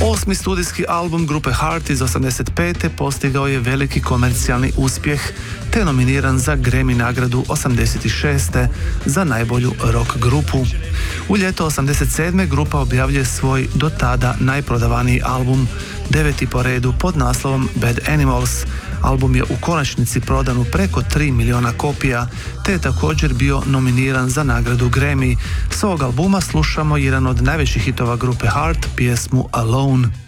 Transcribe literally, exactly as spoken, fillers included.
Osmi studijski album grupe Heart iz osamdeset pete postigao je veliki komercijalni uspjeh te nominiran za Grammy nagradu osamdeset šeste za najbolju rock grupu. U ljeto osamdeset sedme grupa objavljuje svoj do tada najprodavaniji album, deveti po redu pod naslovom Bad Animals. Album je u konačnici prodan u preko tri milijuna kopija, te je također bio nominiran za nagradu Grammy. S ovog albuma slušamo jedan od najvećih hitova grupe Heart, pjesmu Alone.